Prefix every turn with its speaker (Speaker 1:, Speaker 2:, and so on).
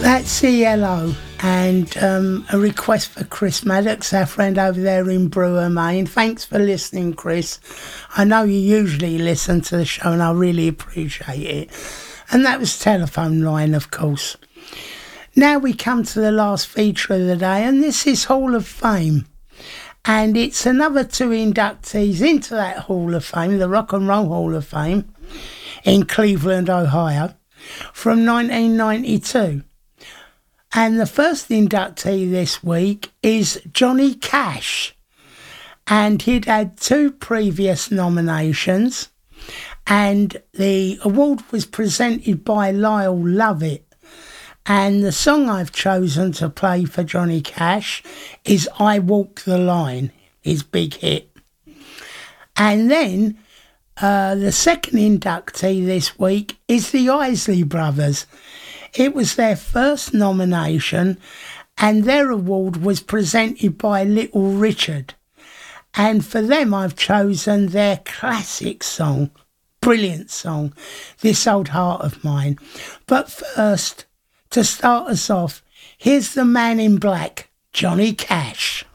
Speaker 1: That's CLO and a request for Chris Maddox, our friend over there in Brewer, Maine. Thanks for listening, Chris. I know you usually listen to the show and I really appreciate it. And that was Telephone Line, of course. Now we come to the last feature of the day, and this is Hall of Fame. And it's another two inductees into that Hall of Fame, the Rock and Roll Hall of Fame in Cleveland, Ohio, from 1992. And the first inductee this week is Johnny Cash. And he'd had two previous nominations, and the award was presented by Lyle Lovett. And the song I've chosen to play for Johnny Cash is I Walk the Line, his big hit. And then the second inductee this week is the Isley Brothers. It was their first nomination, and their award was presented by Little Richard. And for them, I've chosen their classic song, brilliant song, This Old Heart of Mine. But first, to start us off, here's the Man in Black, Johnny Cash.